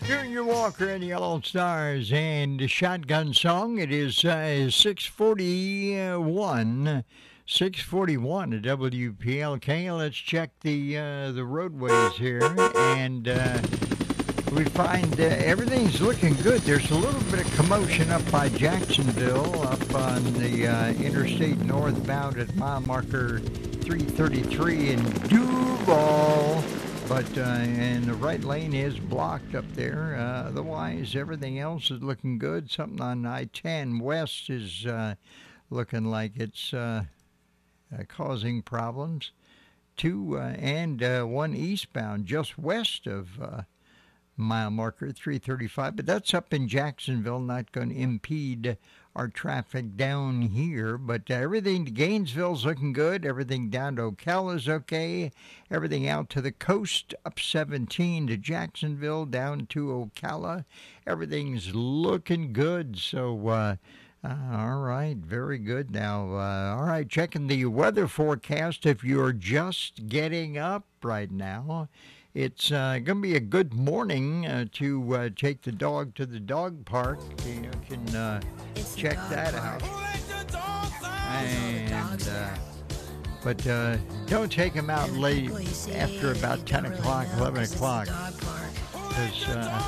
Junior Walker and the Yellow Stars and the Shotgun Song. It is 6:41. 6:41 at WPLK. Let's check the roadways here, and we find everything's looking good. There's a little bit of commotion up by Jacksonville, up on the interstate northbound at mile marker 333 in Duval. But and the right lane is blocked up there. Otherwise, everything else is looking good. Something on I-10 West is looking like it's causing problems. Two and one eastbound just west of mile marker 335. But that's up in Jacksonville, not going to impede our traffic down here. But everything to Gainesville's looking good. Everything down to Ocala's okay. Everything out to the coast, up 17 to Jacksonville, down to Ocala. Everything's looking good. So, all right, very good. Now, all right, checking the weather forecast. If you're just getting up right now, it's going to be a good morning to take the dog to the dog park. You can check that out. And but don't take him out late after about 10 o'clock, 11 o'clock. Because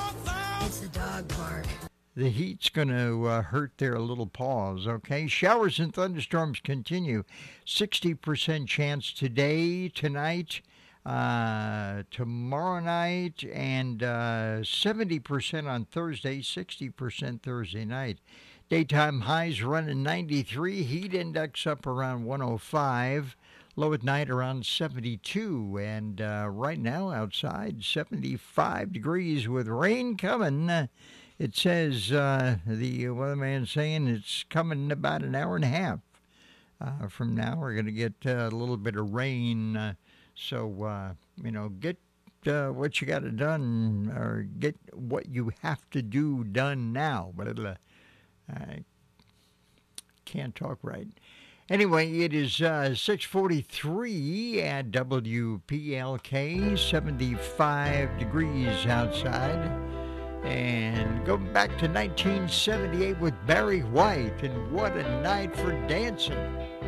the heat's going to hurt their little paws, okay? Showers and thunderstorms continue. 60% chance today, tonight, tomorrow night, and 70% on Thursday, 60% Thursday night. Daytime highs running 93, heat index up around 105, low at night around 72, and right now outside 75 degrees with rain coming. It says the weatherman saying it's coming in about an hour and a half from now. We're going to get a little bit of rain. So, get what you got to done, or get what you have to do done now. But I can't talk right. Anyway, it is 6:43 at WPLK, 75 degrees outside. And go back to 1978 with Barry White, and what a night for dancing.